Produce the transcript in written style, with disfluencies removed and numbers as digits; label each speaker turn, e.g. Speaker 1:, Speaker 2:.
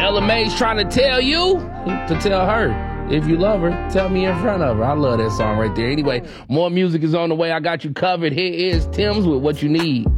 Speaker 1: Ella Mae's trying to tell you to tell her. If you love her, tell me in front of her. I love that song right there. Anyway, more music is on the way. I got you covered. Here is Tim's with What You Need.